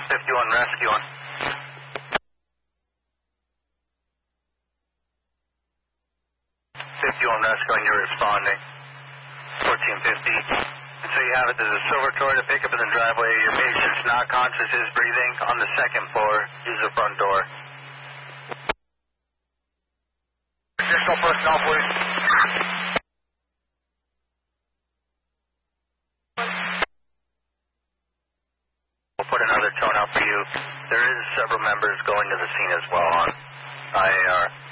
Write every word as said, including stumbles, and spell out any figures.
fifty-one rescuing. fifty-one rescuing, you're responding. fourteen fifty. So you have it, there's a silver Toyota pickup in the driveway. Your patient's not conscious, is breathing on the second floor. Use the front door. Additional personnel, please. We'll put another tone out for you. There is several members going to the scene as well on I A R.